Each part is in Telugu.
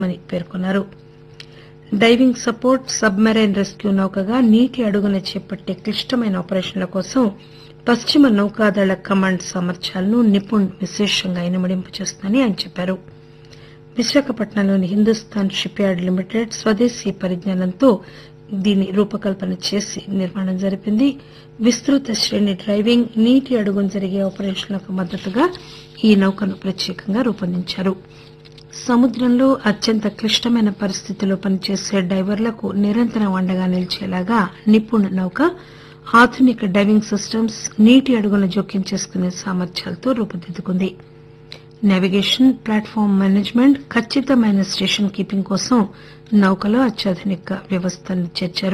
అని పేర్కొన్నారు. డైవింగ్ సపోర్ట్ సబ్మెరైన్ రెస్క్యూ నౌకగా నీటి అడుగున చేపట్టే క్లిష్టమైన ఆపరేషన్ల కోసం పశ్చిమ నౌకాదళ కమాండ్ సామర్థ్యాలను నిపుణ్ విశేషంగా ఇనుమడింపు చేస్తుందని ఆయన చెప్పారు. విశాఖపట్నంలోని హిందూస్థాన్ షిప్ యార్డ్ లిమిటెడ్ స్వదేశీ పరిజ్ఞానంతో దీని రూపకల్పన చేసి నిర్మాణం జరిపింది. విస్తృత శ్రేణి డ్రైవింగ్, నీటి అడుగున జరిగే ఆపరేషన్లకు మద్దతుగా ఈ నౌకను ప్రత్యేకంగా రూపొందించారు. సముద్రంలో అత్యంత క్లిష్టమైన పరిస్థితుల్లో పనిచేసే డైవర్లకు నిరంతరం అండగా నిలిచేలాగా నిపుణ్ నౌక ఆధునిక డైవింగ్ సిస్టమ్స్, నీటి అడుగున జోక్యం చేసుకునే సామర్థ్యాలతో రూపుదిద్దుకుంది. నావిగేషన్, ప్లాట్ఫామ్ మేనేజ్మెంట్, ఖచ్చితమైన స్టేషన్ కీపింగ్ కోసం నౌకలో అత్యాధునిక వ్యవస్థలను చేర్చారు.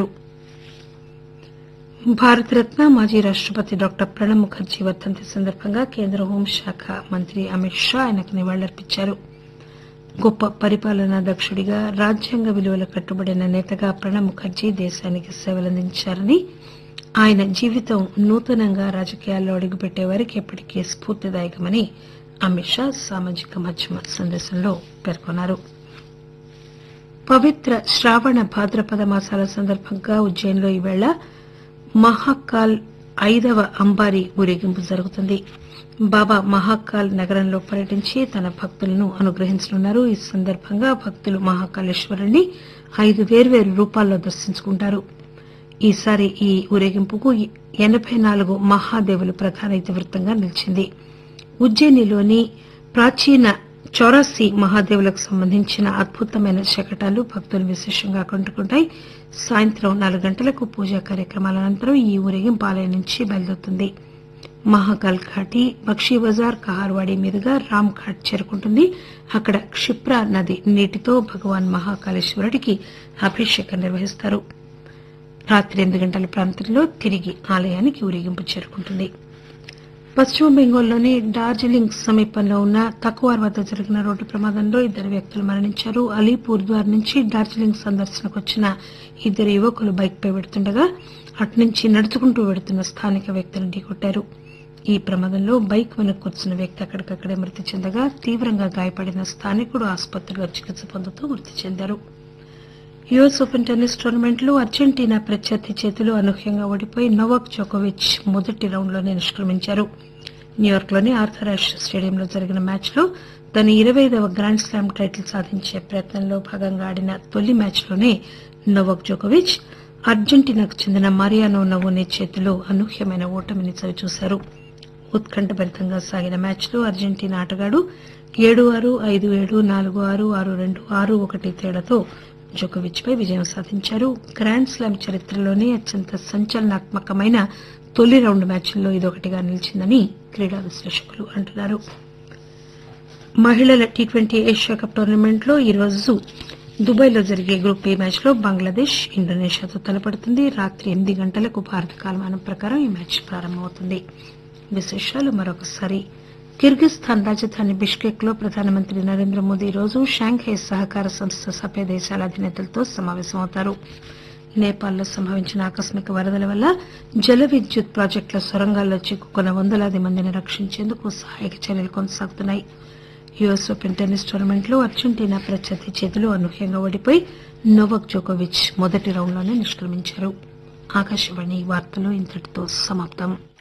భారతరత్న మాజీ రాష్టపతి డాక్టర్ ప్రణబ్ ముఖర్జీ వర్ధంతి సందర్భంగా కేంద్ర హోంశాఖ మంత్రి అమిత్ షా ఆయనకు నివాళులర్పించారు. గొప్ప పరిపాలనా దక్షుడిగా, రాజ్యాంగ విలువలకు కట్టుబడిన నేతగా ప్రణబ్ ముఖర్జీ దేశానికి సేవలందించారని, ఆయన జీవితం నూతనంగా రాజకీయాల్లో అడుగుపెట్టే వారికి ఎప్పటికీ స్ఫూర్తిదాయకమని అమిత్ షా సామాజిక మాధ్యమ సందేశంలో పేర్కొన్నారు. పవిత్ర శ్రావణ భాద్రపద మాసాల సందర్భంగా ఉజ్జయిన్లో ఈవేళ మహాకాల్ 5వ అంబారీ ఊరేగింపు జరుగుతుంది. బాబా మహాకాల్ నగరంలో పర్యటించి తన భక్తులను అనుగ్రహించనున్నారు. ఈ సందర్భంగా భక్తులు మహాకాళేశ్వరుని 5 వేర్వేరు రూపాల్లో దర్శించుకుంటారు. ఈసారి ఈ ఊరేగింపుకు 84 మహాదేవులు ప్రధాన ఇతివృత్తంగా నిలిచింది. ఉజ్జయినిలోని ప్రాచీన 84 మహాదేవులకు సంబంధించిన అద్భుతమైన శకటాలు భక్తులు విశేషంగా ఆకట్టుకుంటాయి. సాయంత్రం 4 గంటలకు పూజా కార్యక్రమాల అనంతరం ఈ ఊరేగింపు ఆలయం నుంచి బయలుదేరుతుంది. మహాకాల్ ఘాటి, బక్షీ బజార్, కహార్వాడి మీదుగా రామ్ ఘాట్ చేరుకుంటుంది. అక్కడ క్షిప్రా నది నీటితో భగవాన్ మహాకాళేశ్వరుడికి అభిషేకం నిర్వహిస్తారు. రాత్రి 8 గంటల ప్రాంతంలో తిరిగి ఆలయానికి ఊరేగింపు చేరుకుంటుంది. పశ్చిమ బెంగాల్లోని డార్జిలింగ్ సమీపంలో ఉన్న తకువార్ వద్ద జరిగిన రోడ్డు ప్రమాదంలో 2 వ్యక్తులు మరణించారు. అలీపూర్ ద్వార్ నుంచి డార్జిలింగ్ సందర్శనకు వచ్చిన 2 యువకులు బైక్పై వెడుతుండగా అటునుంచి నడుచుకుంటూ వెడుతున్న స్థానిక వ్యక్తులను ఢీకొట్టారు. ఈ ప్రమాదంలో బైక్ వెనక కూర్చున్న వ్యక్తి అక్కడికక్కడే మృతి చెందగా తీవ్రంగా గాయపడిన స్థానికుడు ఆసుపత్రిలో చికిత్స పొందుతూ మృతి చెందారు. యుఎస్ ఓపెన్ టెన్నిస్ టోర్నమెంట్లో అర్జెంటీనా ప్రత్యర్థి చేతిలో అనూహ్యంగా ఓడిపోయి నోవాక్ జోకోవిచ్ మొదటి రౌండ్లోనే నిష్క్రమించారు. న్యూయార్క్లోని ఆర్థర్ యాష్ స్టేడియంలో జరిగిన మ్యాచ్లో తన 25వ గ్రాండ్ స్లామ్ టైటిల్ సాధించే ప్రయత్నంలో భాగంగా ఆడిన తొలి మ్యాచ్లోనే నోవాక్ జోకోవిచ్ అర్జెంటీనాకు చెందిన mariano నవోనే చేతిలో అనూహ్యమైన ఓటమిని చవిచూశారు. ఉత్కంఠభరితంగా సాగిన మ్యాచ్లో అర్జెంటీనా ఆటగాడు 7-6, 5-7, 4-6, 6-2, 6-1 తేడాతో జోకోవిచ్ పై విజయం సాధించారు. గ్రాండ్ స్లామ్ చరిత్రలోనే అత్యంత సంచలనాత్మకమైన తొలి రౌండ్ మ్యాచ్ల్లో ఇదొకటిగా నిలిచిందని క్రీడా విశ్లేషకులు అంటున్నారు. మహిళల టీ20 ఏషియా కప్ టోర్నమెంట్లో ఈరోజు దుబాయ్లో జరిగే గ్రూప్ బి మ్యాచ్లో బంగ్లాదేశ్ ఇండోనేషియాతో తలపడుతుంది. రాత్రి 8 గంటలకు భారత కాలమానం ప్రకారం ఈ మ్యాచ్ ప్రారంభమవుతుంది. విశేషాలు మరొకసారి. కిర్గిస్థాన్ రాజధాని బిష్కెక్ లో ప్రధానమంత్రి నరేంద్ర మోదీ ఈరోజు షాంఘై సహకార సంస్థ సభ్య దేశాల అధినేతలతో సమావేశమవుతారు. నేపాల్లో సంభవించిన ఆకస్మిక వరదల వల్ల జల విద్యుత్ ప్రాజెక్టుల సొరంగాల్లో చిక్కుకున్న వందలాది మందిని రక్షించేందుకు సహాయక చర్యలు కొనసాగుతున్నాయి. యుఎస్ ఓపెన్ టెన్నిస్ టోర్నమెంట్లో అర్జెంటీనా ప్రత్యర్థి చేతిలో అనూహ్యంగా ఓడిపోయి నోవాక్ జోకోవిచ్ మొదటి రౌండ్లోనే నిష్క్రమించారు. ఆకాశవాణి వార్తలు ఇంతటితో సమాప్తం.